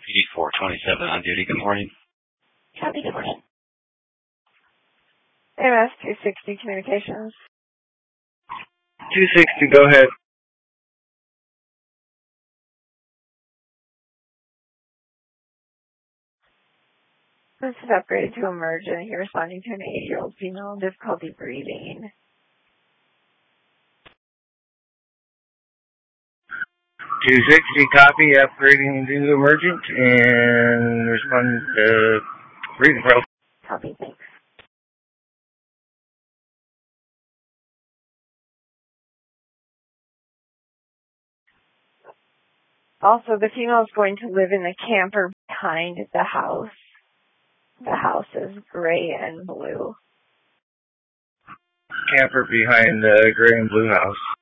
427 on duty. Good morning. Copy, good morning. AMS 260 Communications. 260, go ahead. This is upgraded to emergent. You're responding to an 8-year-old female with difficulty breathing. 260, copy, upgrading to emergent, and respond to breathing problem. Copy, thanks. Also, the female is going to live in the camper behind the house. The house is gray and blue. Camper behind the gray and blue house.